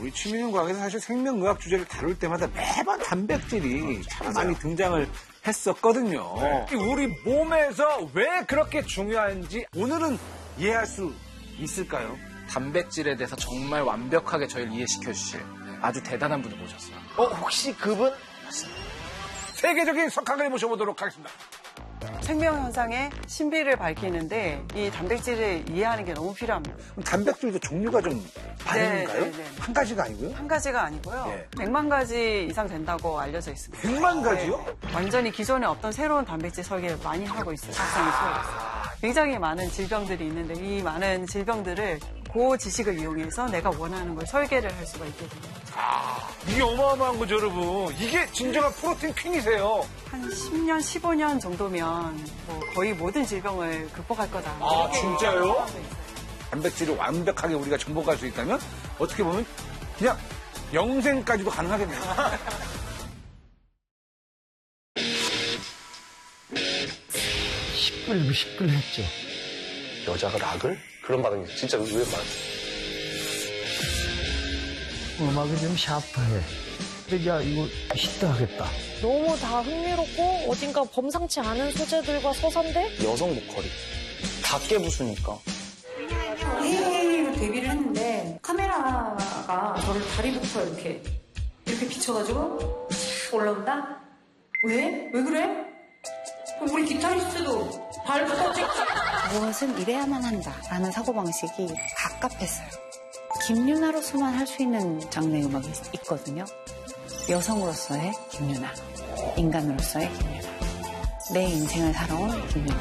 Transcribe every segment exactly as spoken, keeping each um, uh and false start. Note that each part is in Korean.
우리 취미연구학에서 사실 생명의학 주제를 다룰 때마다 매번 단백질이 참 많이 등장을 했었거든요. 네. 우리 몸에서 왜 그렇게 중요한지 오늘은 이해할 수 있을까요? 단백질에 대해서 정말 완벽하게 저희를 이해시켜 주실 아주 대단한 분을 모셨어요. 어, 혹시 그분? 세계적인 석학을 모셔보도록 하겠습니다. 생명현상의 신비를 밝히는데 이 단백질을 이해하는 게 너무 필요합니다. 그럼 단백질도 종류가 좀 많은가요? 네, 네, 네. 한 가지가 아니고요? 한 가지가 아니고요. 네. 백만 가지 이상 된다고 알려져 있습니다. 백만 가지요? 네. 완전히 기존에 어떤 새로운 단백질 설계를 많이 하고 있어요. 박사님 수업에서. 굉장히 많은 질병들이 있는데 이 많은 질병들을 그 지식을 이용해서 내가 원하는 걸 설계를 할 수가 있게 됩니다. 아, 이게 어마어마한 거죠, 여러분. 이게 진정한 프로틴 퀸이세요. 한 십 년, 십오 년 정도면 뭐 거의 모든 질병을 극복할 거다. 아, 진짜요? 단백질을 완벽하게 우리가 정복할 수 있다면 어떻게 보면 그냥 영생까지도 가능하겠네요. 시끌 시끌했죠. 여자가 락을? 그런 반응이 진짜 의외로 많았어요. 음악이 좀 샤프해. 근데 야 이거 히트하겠다. 너무 다 흥미롭고 어딘가 범상치 않은 소재들과 서사인데 여성 보컬이 다 깨부수니까. 헤이로 데뷔를 했는데 카메라가 저를 다리부터 이렇게 이렇게 비춰가지고 촥 올라온다? 왜? 왜 그래? 우리 기타리스트도 발부터 찍지. 무엇은 이래야만 한다라는 사고방식이 갑갑했어요. 김유나로서만 할 수 있는 장르의 음악이 있거든요. 여성으로서의 김유나, 인간으로서의 김유나, 내 인생을 살아온 김유나.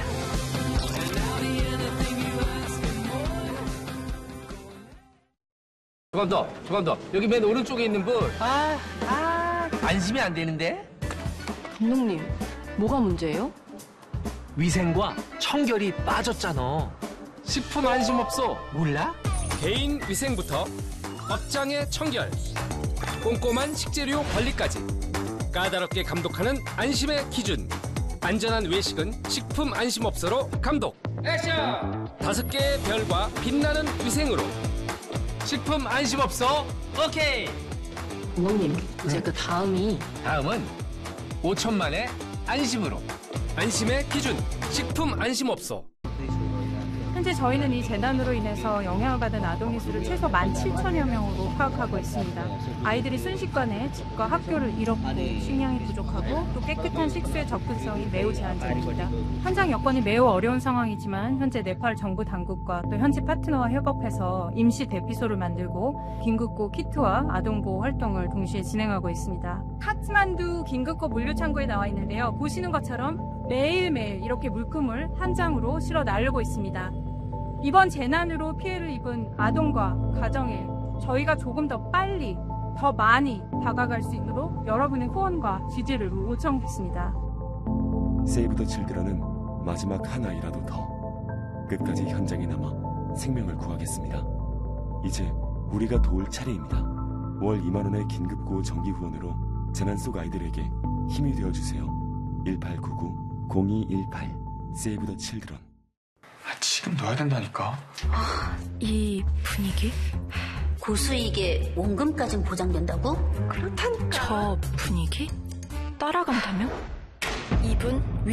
조금 더, 조금 더. 여기 맨 오른쪽에 있는 분. 아, 아. 안심이 안 되는데? 감독님, 뭐가 문제예요? 위생과 청결이 빠졌잖아. 식품 안심업소 몰라? 개인 위생부터 업장의 청결, 꼼꼼한 식재료 관리까지 까다롭게 감독하는 안심의 기준. 안전한 외식은 식품 안심업소로 감독. 액션! 다섯 개의 별과 빛나는 위생으로 식품 안심업소 오케이. 감독님, 이제 그 다음이 다음은 오천만의 안심으로. 안심의 기준, 식품 안심업소. 현재 저희는 이 재난으로 인해서 영향을 받은 아동의 수를 최소 만 칠천여 명으로 파악하고 있습니다. 아이들이 순식간에 집과 학교를 잃었고 식량이 부족하고 또 깨끗한 식수의 접근성이 매우 제한적입니다. 현장 여건이 매우 어려운 상황이지만 현재 네팔 정부 당국과 또 현지 파트너와 협업해서 임시 대피소를 만들고 긴급고 키트와 아동보호 활동을 동시에 진행하고 있습니다. 카트만두 긴급고 물류창고에 나와 있는데요. 보시는 것처럼 매일매일 이렇게 물품을 한 장으로 실어 나르고 있습니다. 이번 재난으로 피해를 입은 아동과 가정에 저희가 조금 더 빨리, 더 많이 다가갈 수 있도록 여러분의 후원과 지지를 요청했습니다. 세이브 더 칠드런은 마지막 한 아이라도 더 끝까지 현장에 남아 생명을 구하겠습니다. 이제 우리가 도울 차례입니다. 월 이만 원의 긴급구호 정기 후원으로 재난 속 아이들에게 힘이 되어주세요. 일팔구구 공이일팔 세이브 더 칠드런. 아, 지금 넣어야 된다니까. 아, 이 분위기? 고수익에 원금까진 보장된다고? 그렇다니까. 저 분위기? 따라간다면? 이분 위